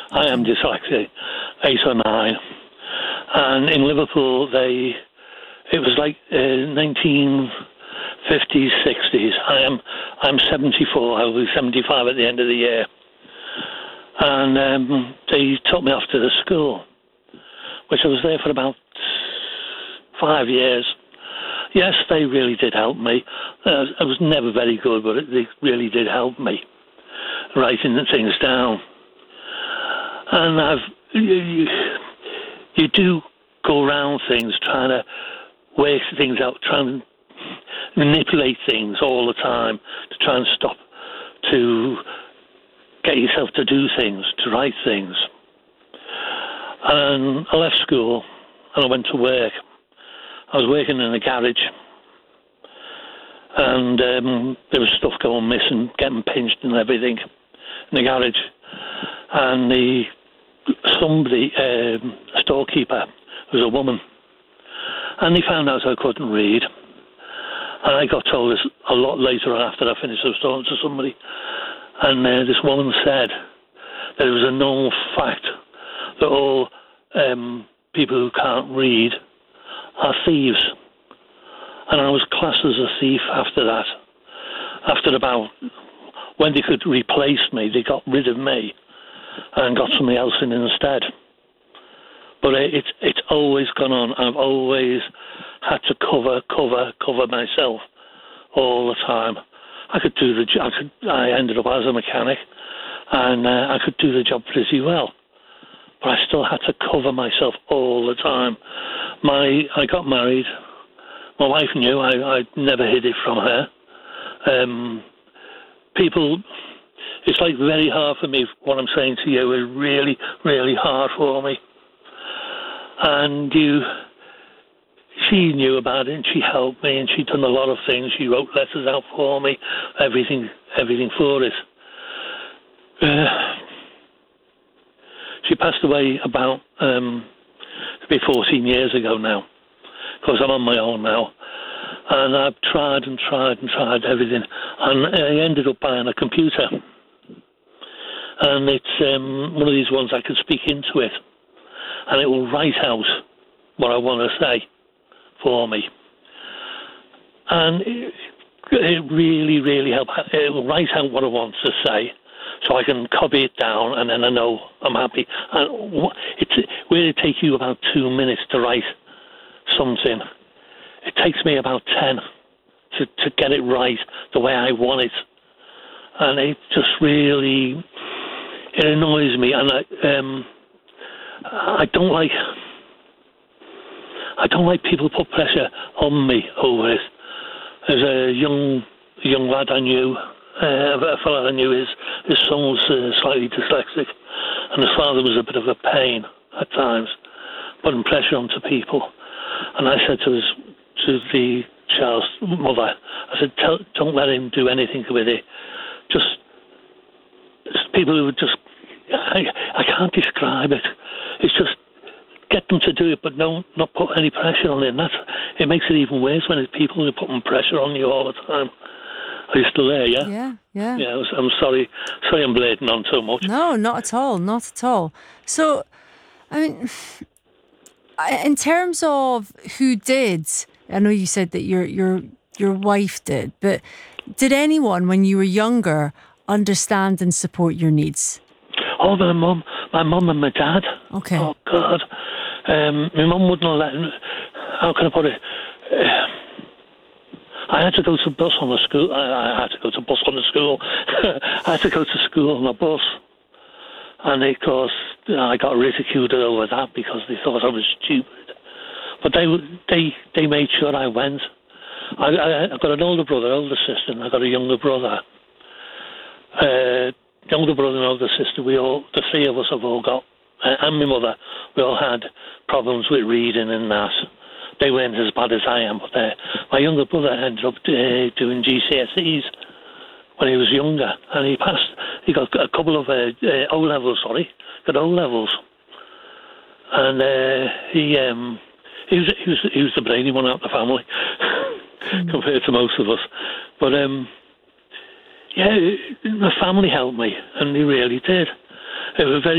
I am dyslexic, 8 or 9. And in Liverpool, it was like 1950s, 60s. I'm 74. I'll be 75 at the end of the year. And they took me off to the school, which I was there for about 5 years. Yes, they really did help me. I was never very good, but they really did help me, writing things down. And you do go around things, trying to work things out, trying to manipulate things all the time to try and stop, to get yourself to do things, to write things. And I left school and I went to work. I was working in a garage, and there was stuff going missing, getting pinched and everything in the garage. And a storekeeper, was a woman, and they found out I couldn't read. And I got told this a lot later on after I finished. I was talking to somebody, and this woman said that it was a known fact that all people who can't read are thieves. And I was classed as a thief after that. After about, when they could replace me, they got rid of me and got somebody else in instead. But it's always gone on. I've always had to cover myself all the time. I could do the job. I ended up as a mechanic, and I could do the job pretty well. But I still had to cover myself all the time. I got married. My wife knew. I never hid it from her. It's like very hard for me. What I'm saying to you is really, really hard for me. And she knew about it, and she helped me, and she'd done a lot of things. She wrote letters out for me, everything for it. She passed away about maybe 14 years ago now, because I'm on my own now. And I've tried everything. And I ended up buying a computer. And it's one of these ones I can speak into it. And it will write out what I want to say for me. And it really, really helps. It will write out what I want to say, so I can copy it down, and then I know I'm happy. And where it takes you about 2 minutes to write something, it takes me about 10 to get it right the way I want it. And it just really, it annoys me. And I don't like people put pressure on me over it. There's a young lad I knew, a fellow I knew, his son was slightly dyslexic, and his father was a bit of a pain at times, putting pressure onto people. And I said to the child's mother, I said, don't let him do anything with it. Just people who would just, I can't describe it. It's just get them to do it, but not put any pressure on it. And it makes it even worse when it's people who are putting pressure on you all the time. Are you still there, yeah? Yeah. Yeah, I'm sorry. Sorry I'm blating on so much. No, not at all. So, I mean, in terms of who did, I know you said that your wife did, but did anyone, when you were younger, understand and support your needs? Oh, my mum and my dad. Okay. Oh, God. My mum wouldn't let me. How can I put it? I had to go to bus on the school. I had to go to bus on the school. I had to go to school on a bus. And of course, I got ridiculed over that because they thought I was stupid. But they made sure I went. I've got an older sister, and I've got a younger brother. Younger brother and older sister, the three of us have all got, and my mother, we all had problems with reading and that. They weren't as bad as I am, but my younger brother ended up doing GCSEs when he was younger, and he passed. He got a couple of O-levels, got O-levels. And he was the brainy one out of the family compared to most of us. But yeah, my family helped me, and they really did. They were very